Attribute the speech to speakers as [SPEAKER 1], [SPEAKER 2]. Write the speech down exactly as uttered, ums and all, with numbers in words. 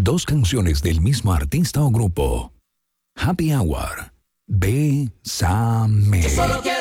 [SPEAKER 1] Dos canciones del mismo artista o grupo. Happy Hour. Bésame.
[SPEAKER 2] Yo solo quiero